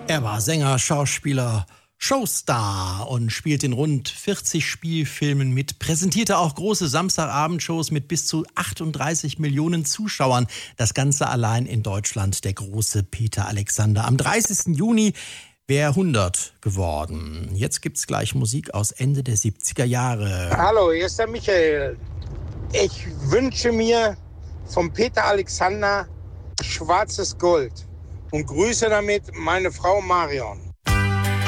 Er war Sänger, Schauspieler, Showstar und spielt in rund 40 Spielfilmen mit, präsentierte auch große Samstagabendshows mit bis zu 38 Millionen Zuschauern. Das Ganze allein in Deutschland, der große Peter Alexander. Am 30. Juni wäre 100 geworden. Jetzt gibt's gleich Musik aus Ende der 70er Jahre. Hallo, hier ist der Michael. Ich wünsche mir von Peter Alexander Schwarzes Gold und grüße damit meine Frau Marion.